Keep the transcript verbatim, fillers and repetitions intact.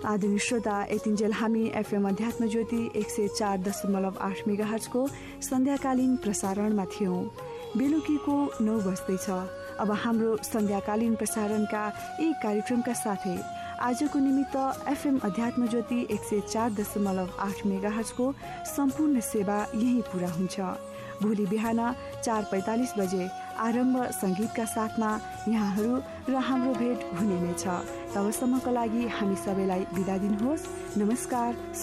आधुनिक श्रोता यतिन्जेल हामी एफएम अध्यात्म ज्योति एक सय चार दशमलव आठ मेगाहर्जको सन्ध्याकालीन प्रसारणमा थियौं। बेलुकीको नौ बज्दैछ। अब हाम्रो सन्ध्याकालीन प्रसारणका यी कार्यक्रमका साथै आजको निमित्त एफएम अध्यात्म ज्योति एक सय चार दशमलव आठ मेगाहर्जको सम्पूर्ण सेवा यही पूरा हुन्छ। भोलि बिहान चार पैंतालिस बजे आरम्भ संगीतका साथमा यहाँहरू र हाम्रो भेट हुने नै छ। तबसम्मको लागि हामी सबैलाई बिदा दिनुहोस्। नमस्कार।